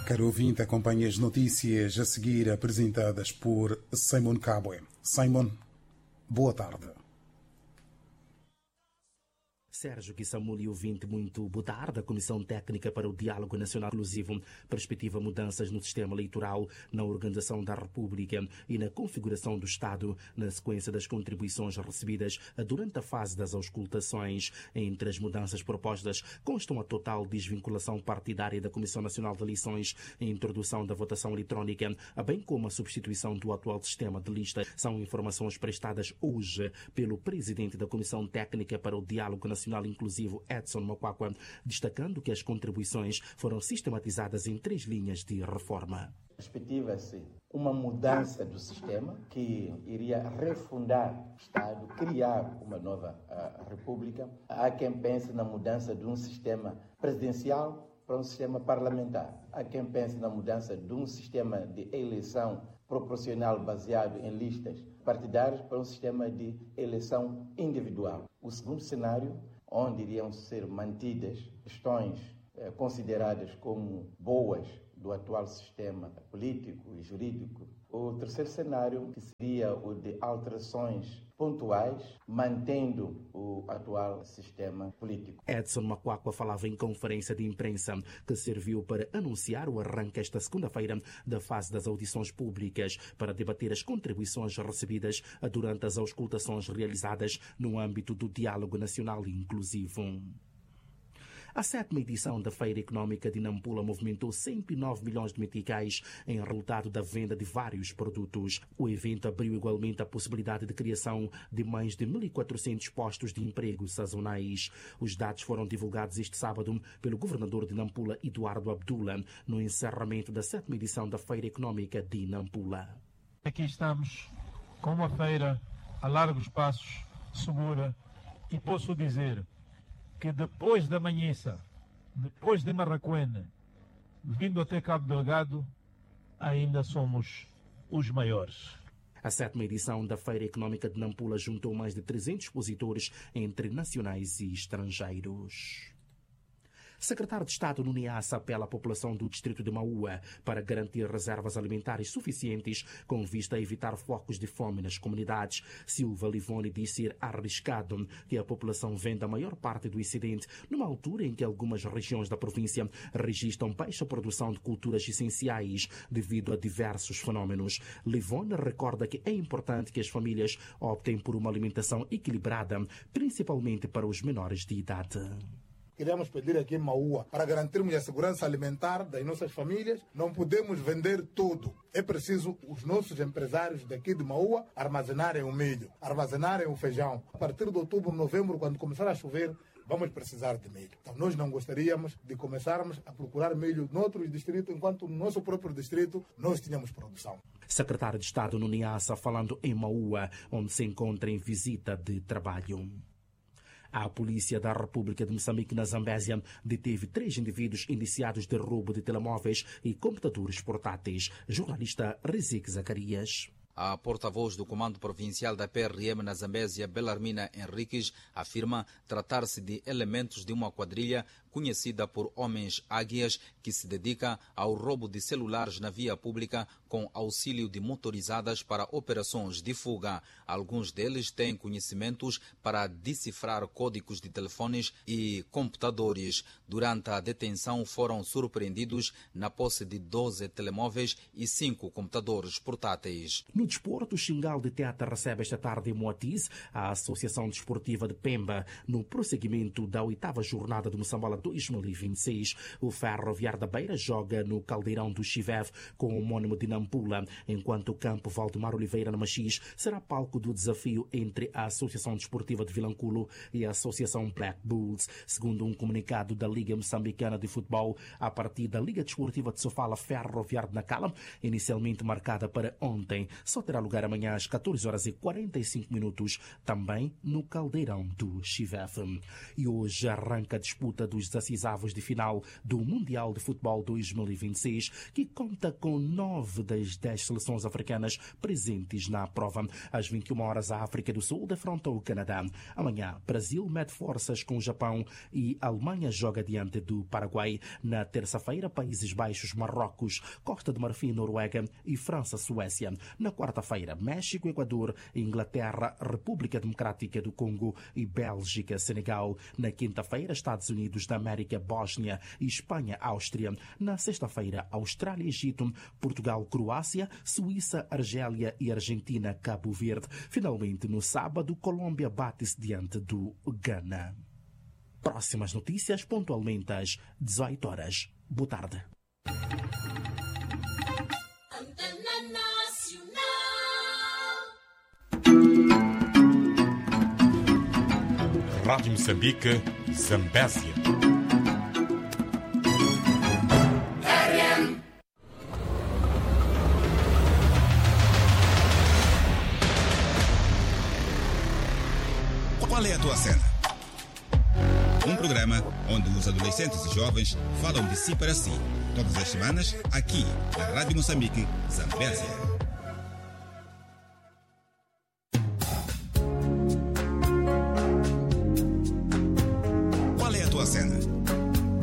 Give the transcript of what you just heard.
Caro ouvinte, acompanhe as notícias a seguir apresentadas por Simon Cabwe. Simon, boa tarde. Sérgio Kissamuli, ouvinte, muito boa tarde. A Comissão Técnica para o Diálogo Nacional Inclusivo perspectiva mudanças no sistema eleitoral, na organização da República e na configuração do Estado, na sequência das contribuições recebidas durante a fase das auscultações. Entre as mudanças propostas constam a total desvinculação partidária da Comissão Nacional de Eleições, a introdução da votação eletrónica, bem como a substituição do atual sistema de lista. São informações prestadas hoje pelo presidente da Comissão Técnica para o Diálogo Nacional Inclusivo, Edson Makwakwa, destacando que as contribuições foram sistematizadas em 3 linhas de reforma. Perspectiva-se uma mudança do sistema que iria refundar o Estado, criar uma nova república. Há quem pense na mudança de um sistema presidencial para um sistema parlamentar. Há quem pense na mudança de um sistema de eleição proporcional baseado em listas partidárias para um sistema de eleição individual. O segundo cenário, onde iriam ser mantidas questões consideradas como boas do atual sistema político e jurídico. O terceiro cenário, que seria o de alterações pontuais, mantendo o atual sistema político. Edson Makwakwa falava em conferência de imprensa que serviu para anunciar o arranque esta segunda-feira da fase das audições públicas para debater as contribuições recebidas durante as auscultações realizadas no âmbito do Diálogo Nacional Inclusivo. A 7ª edição da Feira Económica de Nampula movimentou 109 milhões de meticais em resultado da venda de vários produtos. O evento abriu igualmente a possibilidade de criação de mais de 1.400 postos de emprego sazonais. Os dados foram divulgados este sábado pelo governador de Nampula, Eduardo Abdullah, no encerramento da 7ª edição da Feira Económica de Nampula. Aqui estamos com uma feira a largos passos, segura, e posso dizer que depois da Manhissa, depois de Marraquene, vindo até Cabo Delgado, ainda somos os maiores. A 7ª edição da Feira Económica de Nampula juntou mais de 300 expositores entre nacionais e estrangeiros. Secretário de Estado no NIASA apela à população do distrito de Maua para garantir reservas alimentares suficientes com vista a evitar focos de fome nas comunidades. Silva Livoni disse ser arriscado que a população venda a maior parte do excedente numa altura em que algumas regiões da província registram baixa produção de culturas essenciais devido a diversos fenômenos. Livoni recorda que é importante que as famílias optem por uma alimentação equilibrada, principalmente para os menores de idade. Queremos pedir aqui em Maua, para garantirmos a segurança alimentar das nossas famílias, não podemos vender tudo. É preciso os nossos empresários daqui de Maua armazenarem o milho, armazenarem o feijão. A partir de outubro, novembro, quando começar a chover, vamos precisar de milho. Então nós não gostaríamos de começarmos a procurar milho noutros distritos, enquanto no nosso próprio distrito nós tínhamos produção. Secretário de Estado no NIASA falando em Maua, onde se encontra em visita de trabalho. A Polícia da República de Moçambique, na Zambésia, deteve 3 indivíduos indiciados de roubo de telemóveis e computadores portáteis. Jornalista Rezik Zacarias. A porta-voz do Comando Provincial da PRM na Zambésia, Belarmina Henriques, afirma tratar-se de elementos de uma quadrilha conhecida por homens águias que se dedica ao roubo de celulares na via pública com auxílio de motorizadas para operações de fuga. Alguns deles têm conhecimentos para decifrar códigos de telefones e computadores. Durante a detenção foram surpreendidos na posse de 12 telemóveis e 5 computadores portáteis. No desporto, o Xingal de Teata recebe esta tarde em Moatize a Associação Desportiva de Pemba no prosseguimento da 8ª jornada do Moçambola 2026. O Ferroviário da Beira joga no Caldeirão do Chivev com o homónimo de Nampula, enquanto o campo Valdemar Oliveira na Machis será palco do desafio entre a Associação Desportiva de Vilanculo e a Associação Black Bulls. Segundo um comunicado da Liga Moçambicana de Futebol, a partida da Liga Desportiva de Sofala Ferroviário de Nacala, inicialmente marcada para ontem, só terá lugar amanhã às 14h45, também no Caldeirão do Chivef. E hoje arranca a disputa dos 16avos de final do Mundial de Futebol 2026, que conta com 9 das 10 seleções africanas presentes na prova. Às 21h, a África do Sul defronta o Canadá. Amanhã, Brasil mede forças com o Japão e a Alemanha joga diante do Paraguai. Na terça-feira, Países Baixos, Marrocos, Costa do Marfim, Noruega e França, Suécia. Na quarta-feira, México, Equador, Inglaterra, República Democrática do Congo e Bélgica, Senegal. Na quinta-feira, Estados Unidos da América, Bósnia e Espanha, Áustria. Na sexta-feira, Austrália, Egito, Portugal, Croácia, Suíça, Argélia e Argentina, Cabo Verde. Finalmente, no sábado, Colômbia bate-se diante do Ghana. Próximas notícias, pontualmente às 18h. Boa tarde. Rádio Moçambique, Zambésia. Qual é a tua cena? Um programa onde os adolescentes e jovens falam de si para si. Todas as semanas, aqui, na Rádio Moçambique, Zambésia. Qual é a tua cena?